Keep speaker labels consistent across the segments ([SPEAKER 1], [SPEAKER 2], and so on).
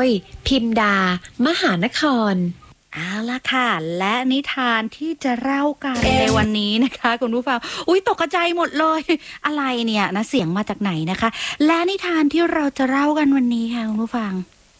[SPEAKER 1] ยพิมดามหานคร
[SPEAKER 2] เอาละค่ะและนิทานที่จะเล่ากันในวันนี้นะคะคุณผู้ฟังตกใจหมดเลยอะไรเนี่ยนะเสียงมาจากไหนนะคะและนิทานที่เราจะเล่ากันวันนี้ค่ะคุณผู้ฟัง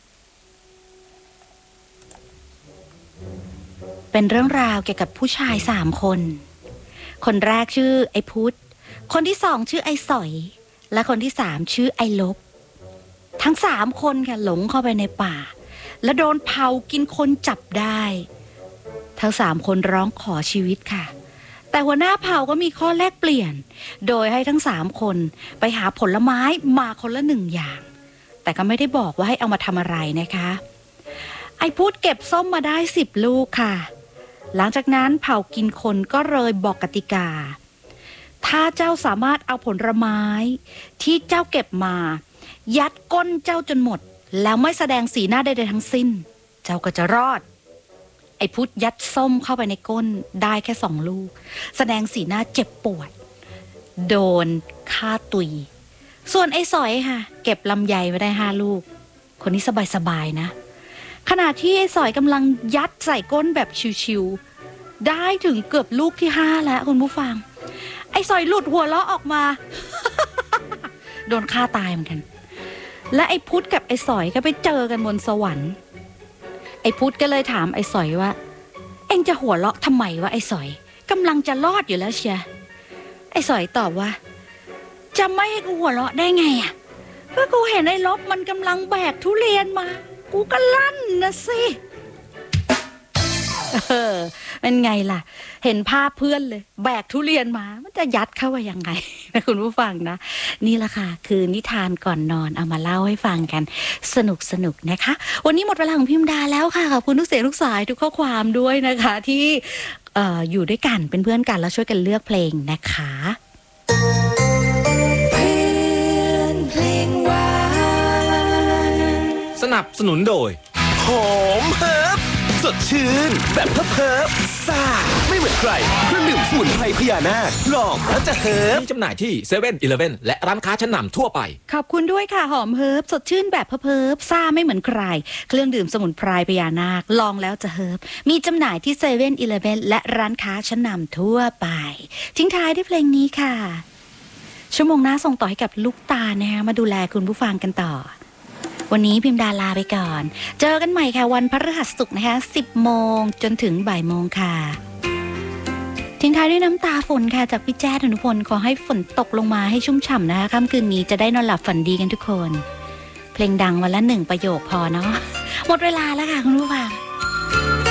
[SPEAKER 2] เป็นเรื่องราวเกี่ยวกับผู้ชาย3 คนคนแรกชื่อไอ้พุธคนที่2ชื่อไอ้สอยและคนที่3ชื่อไอ้ลบทั้ง3คนค่ะหลงเข้าไปในป่าและโดนเผากินคนจับได้ทั้ง3คนร้องขอชีวิตค่ะแต่หัวหน้าเผ่าก็มีข้อแลกเปลี่ยนโดยให้ทั้ง3คนไปหาผลไม้มาคนละ1อย่างแต่ก็ไม่ได้บอกว่าให้เอามาทำอะไรนะคะไอ้พุธเก็บส้มมาได้10 ลูกค่ะหลังจากนั้นเผ่ากินคนก็เลยบอกกติกาถ้าเจ้าสามารถเอาผลไม้ที่เจ้าเก็บมายัดก้นเจ้าจนหมดแล้วไม่แสดงสีหน้าใดๆทั้งสิ้นเจ้าก็จะรอดไอ้พุธยัดส้มเข้าไปในก้นได้แค่2 ลูกแสดงสีหน้าเจ็บปวดโดนฆ่าตุยส่วนไอ้สอยค่ะเก็บลำไยไว้ได้5 ลูกคนนี้สบายๆนะขณะที่ไอ้สอยกำลังยัดใส่ก้นแบบชิวๆได้ถึงเกือบลูกที่5แล้วคุณผู้ฟังไอ้สอยหลุดหัวเราะออกมา โดนฆ่าตายเหมือนกันและไอ้พุธกับไอ้สอยก็ไปเจอกันบนสวรรค์ไอ้พุธก็เลยถามไอ้สอยว่าเอ็งจะหัวเราะทำไมวะไอ้สอยกำลังจะรอดอยู่แล้วเชียไอ้สอยตอบว่าจะไม่ให้กูหัวเราะได้ไงอ่ะก็กูเห็นไอ้ลบมันกำลังแบกทุเรียนมากูก็ลั่นนะสิเป็นไงล่ะเห็นภาพเพื่อนเลยแบกทุเรียนมามันจะยัดเข้าไปยังไงนะคุณผู้ฟังนะนี่แหละค่ะคือนิทานก่อนนอนเอามาเล่าให้ฟังกันสนุกนะคะวันนี้หมดเวลาของพิมดาแล้วค่ะขอบคุณทุกเสียงทุกสายทุกข้อความด้วยนะคะที่อยู่ด้วยกันเป็นเพื่อนกันแล้วช่วยกันเลือกเพลงนะคะ
[SPEAKER 3] สนับสนุนโดยหอมเฮิร์บสดชื่นแบบเฮิร์บซ่าไม่เหมือนใครเครื่องดื่มสมุนไพรพญานาคลองแล้วจะเฮิร์บ
[SPEAKER 4] มีจำหน่ายที่เซเว่นอีเลฟเว่นและร้านค้าชั้นนำทั่วไป
[SPEAKER 2] ขอบคุณด้วยค่ะหอมเฮิร์บสดชื่นแบบเฮิร์บซ่าไม่เหมือนใครเครื่องดื่มสมุนไพรพญานาคลองแล้วจะเฮิร์บมีจำหน่ายที่เซเว่นอีเลฟเว่นและร้านค้าชั้นนำทั่วไปทิ้งท้ายด้วยเพลงนี้ค่ะชั่วโมงหน้าส่งต่อให้กับลูกตานะคะมาดูแลคุณผู้ฟังกันต่อวันนี้พิมดาลาไปก่อนเจอกันใหม่ค่ะวันพฤหัสศุกร์นะคะ 10 โมงจนถึงบ่ายโมงค่ะทิ้งท้ายด้วยน้ำตาฝนค่ะจากพี่แจ๊ดอนุพลขอให้ฝนตกลงมาให้ชุ่มฉ่ำนะคะค่ำคืนนี้จะได้นอนหลับฝันดีกันทุกคนเพลงดังวันละ1 ประโยคพอเนาะหมดเวลาแล้วค่ะคุณผู้ฟัง